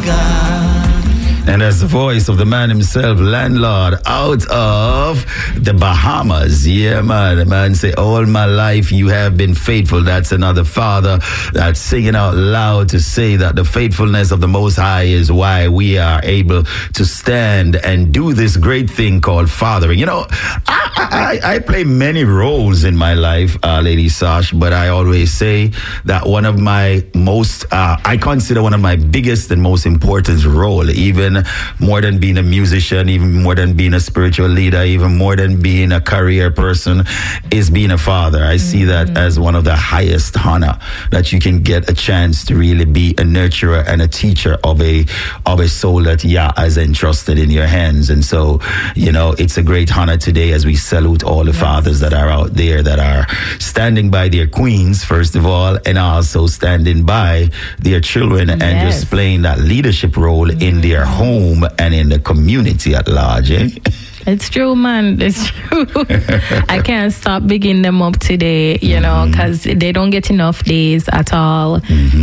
God. And that's the voice of the man himself, Landlord, out of the Bahamas. Yeah, man. The man say, all my life you have been faithful. That's another father that's singing out loud to say that the faithfulness of the Most High is why we are able to stand and do this great thing called fathering. You know, I play many roles in my life, Lady Sash, but I always say that one of my most, I consider one of my biggest and most important role, even more than being a musician, even more than being a spiritual leader, even more than being a career person, is being a father. I see that as one of the highest honor that you can get a chance to really be a nurturer and a teacher of a soul that Yah has entrusted in your hands. And so, you know, it's a great honor today as we salute all the fathers that are out there that are standing by their queens, first of all, and also standing by their children and just playing that leadership role in their home and in the community at large, eh? It's true, man. It's true. I can't stop bigging them up today, you know, because they don't get enough days at all.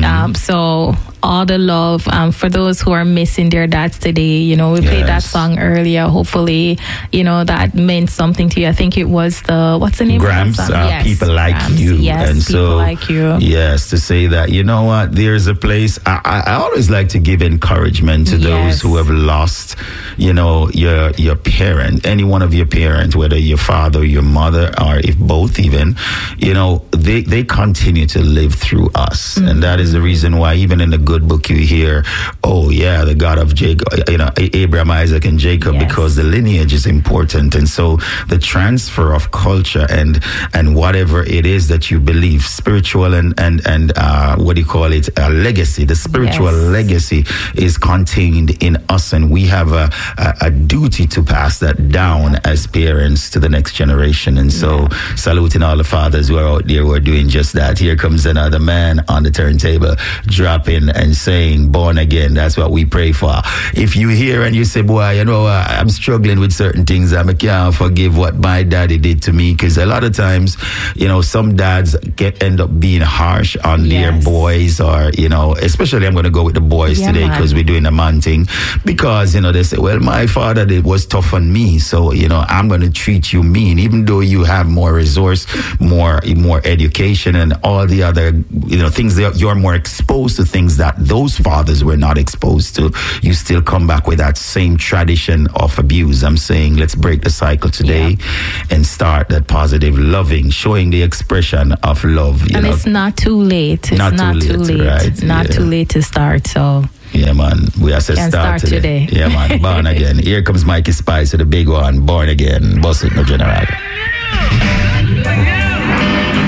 So all the love for those who are missing their dads today. You know, we played that song earlier. Hopefully, you know, that meant something to you. I think it was what's the name Gramps, of the song? People Like Gramps. You. Yes, and People so, Like You. Yes, to say that, you know what, there's a place. I always like to give encouragement to those who have lost, you know, your parent, any one of your parents, whether your father or your mother, or if both even, you know, they continue to live through us. And that is the reason why even in the good book you hear, oh yeah, the God of Jacob, you know, Abraham, Isaac, and Jacob, because the lineage is important. And so the transfer of culture and whatever it is that you believe, spiritual and what do you call it, a legacy, the spiritual legacy is contained in us, and we have a duty to pass that down as parents to the next generation. And so saluting all the fathers who are out there who are doing just that. Here comes another man on the turntable dropping and saying, born again. That's what we pray for. If you hear and you say, boy, you know, I'm struggling with certain things, I can't forgive what my daddy did to me, because a lot of times, you know, some dads end up being harsh on their boys, or, you know, especially I'm going to go with the boys today because we're doing a man thing, because, you know, they say, well, my father was tough on me, so, you know, I'm going to treat you mean, even though you have more resource, more education, and all the other, you know, things that you're more exposed to, things that those fathers were not exposed to. You still come back with that same tradition of abuse. I'm saying, let's break the cycle today and start that positive, loving, showing the expression of love. And it's not too late. It's not too late. Right? It's not too late to start. So. Yeah, man. We have to start today. Yeah, man. Born again. Here comes Mikey Spice with the big one. Born again. Boss it, no general.